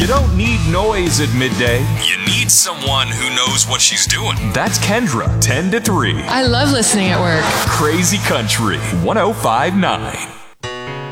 don't need noise at midday. You need someone who knows what she's doing. That's Kendra, 10 to 3. I love listening at work. Crazy Country 105.9.